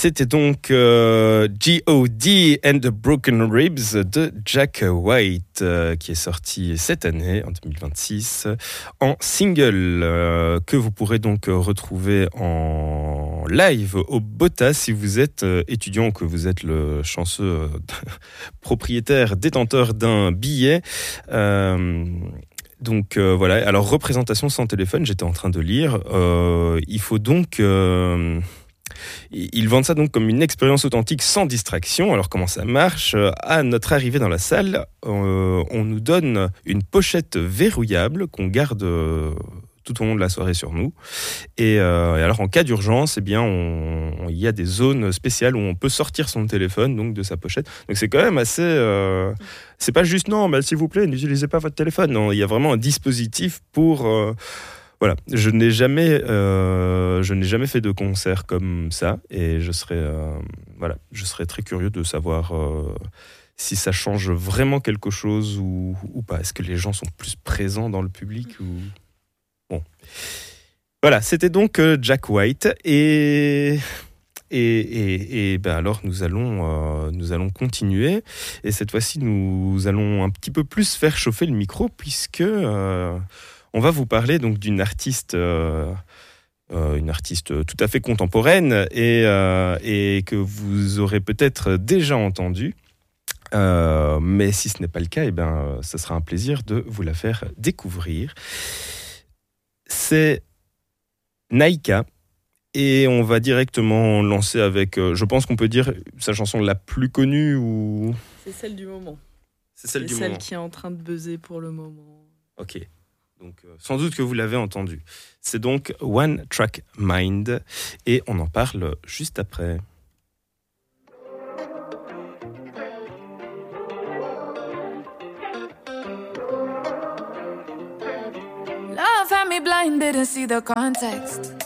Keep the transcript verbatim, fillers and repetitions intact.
C'était donc euh, G O D and the Broken Ribs de Jack White, euh, qui est sorti cette année, en deux mille vingt-six, en single, euh, que vous pourrez donc retrouver en live au Bota si vous êtes euh, étudiant ou que vous êtes le chanceux euh, propriétaire, détenteur d'un billet. Euh, Donc euh, voilà, alors représentation sans téléphone, j'étais en train de lire. Euh, il faut donc... Euh, ils vendent ça donc comme une expérience authentique sans distraction. Alors comment ça marche ? À notre arrivée dans la salle, euh, on nous donne une pochette verrouillable qu'on garde euh, tout au long de la soirée sur nous. Et, euh, et alors en cas d'urgence, eh bien, on, on, il y a des zones spéciales où on peut sortir son téléphone donc de sa pochette. Donc c'est quand même assez... Euh, c'est pas juste non, mais s'il vous plaît, n'utilisez pas votre téléphone. Non, il y a vraiment un dispositif pour... Euh, Voilà, je n'ai jamais, euh, je n'ai jamais fait de concert comme ça, et je serais, euh, voilà, je serais très curieux de savoir euh, si ça change vraiment quelque chose ou, ou pas. Est-ce que les gens sont plus présents dans le public ou bon. Voilà, c'était donc euh, Jack White et et et, et ben alors nous allons euh, nous allons continuer, et cette fois-ci nous allons un petit peu plus faire chauffer le micro puisque euh, on va vous parler donc d'une artiste, euh, euh, une artiste tout à fait contemporaine et, euh, et que vous aurez peut-être déjà entendue. Euh, mais si ce n'est pas le cas, eh ben, ce sera un plaisir de vous la faire découvrir. C'est Naïka. Et on va directement lancer avec, euh, je pense qu'on peut dire, sa chanson la plus connue ou... C'est celle du moment. C'est celle C'est du celle moment. qui est en train de buzzer pour le moment. Ok. Donc, euh, sans doute que vous l'avez entendu. C'est donc One Track Mind et on en parle juste après. Love had me blind, didn't see the context.